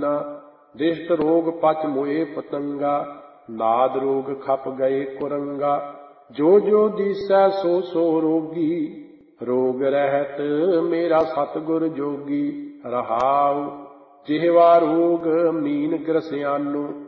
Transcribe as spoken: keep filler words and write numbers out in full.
ਦੀਨਾ। ਦ੍ਰਿਸ਼ਟ ਰੋਗ ਪਚ ਮੋਏ ਪਤੰਗਾ, ਨਾਦ ਰੋਗ ਖਪ ਗਏ ਕੁਰੰਗਾ। ਜੋ ਜੋ ਦੀਸੈ ਸੋ ਸੋ ਰੋਗੀ, ਰੋਗ ਰਹਿਤ ਮੇਰਾ ਸਤਿਗੁਰ ਜੋਗੀ। ਰਹਾਉ। ਜਿਹਵਾ ਰੋਗ ਮੀਨ ਗ੍ਰਸਿਆਨੋ,